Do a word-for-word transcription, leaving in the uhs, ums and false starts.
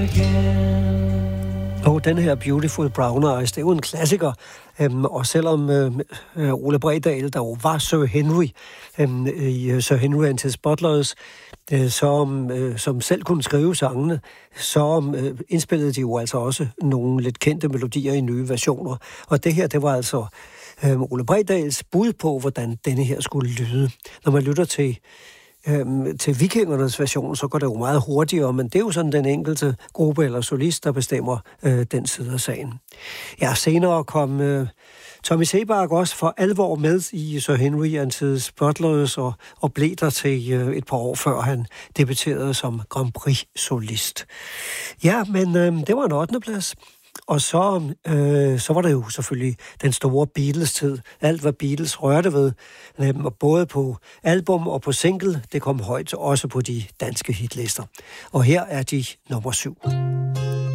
Og den her Beautiful Brown Eyes, det er jo en klassiker. Øhm, og selvom øh, Ole Bredahl, der jo var Sir Henry øh, i Sir Henry and his Butlers, øh, så, øh, som selv kunne skrive sangene, så øh, indspillede de jo altså også nogle lidt kendte melodier i nye versioner. Og det her, det var altså øh, Ole Bredahls bud på, hvordan denne her skulle lyde. Når man lytter til Øhm, til Vikingernes version, så går det jo meget hurtigere, men det er jo sådan den enkelte gruppe eller solist, der bestemmer øh, den side af sagen. Ja, senere kom øh, Tommy Sebak også for alvor med i Sir Henry and his Butlers og, og blev der til øh, et par år før han debuterede som Grand Prix-solist. Ja, men øh, det var en ottende plads. Og så, øh, så var det jo selvfølgelig den store Beatles-tid. Alt, hvad Beatles rørte ved, øh, både på album og på single, det kom højt også på de danske hitlister. Og her er de nummer syv.